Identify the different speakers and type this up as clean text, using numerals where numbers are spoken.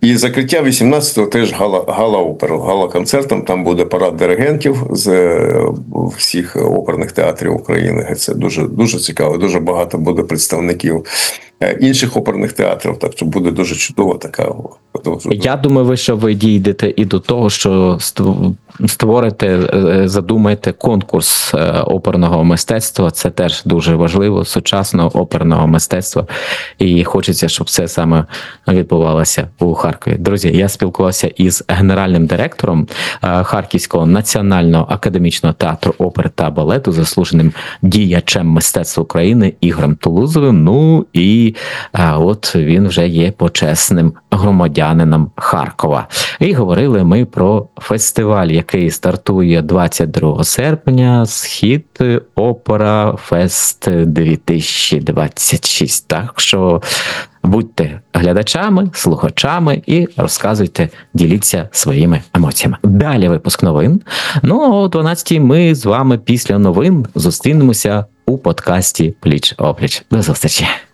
Speaker 1: І закриття 18-го теж гала-оперу, гала-концертом. Там буде парад диригентів з всіх оперних театрів України. Це дуже цікаво, дуже багато буде представників інших оперних театрів, так що буде дуже чудова така.
Speaker 2: Я думаю, що ви дійдете і до того, що створите, задумаєте конкурс оперного мистецтва. Це теж дуже важливо, сучасного оперного мистецтва. І хочеться, щоб це саме відбувалося у Харкові. Друзі, я спілкувався із генеральним директором Харківського національного академічного театру опери та балету, заслуженим діячем мистецтва України Ігорем Тулузовим. Ну і от він вже є почесним громадянином Харкова. І говорили ми про фестиваль, який стартує 22 серпня, Схід Опера Фест 2026. Так що будьте глядачами, слухачами і розказуйте, діліться своїми емоціями. Далі випуск новин. Ну, а о 12-й ми з вами після новин зустрінемося у подкасті «Пліч-опліч». До зустрічі!